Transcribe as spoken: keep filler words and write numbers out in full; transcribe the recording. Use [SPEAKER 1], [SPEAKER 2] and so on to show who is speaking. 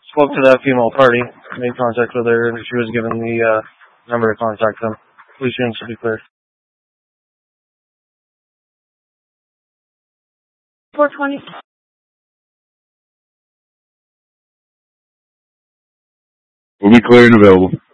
[SPEAKER 1] spoke to that female party, made contact with her, and she was given the uh, number to contact them. Police units should be clear.
[SPEAKER 2] four twenty.
[SPEAKER 3] We'll be clear and available.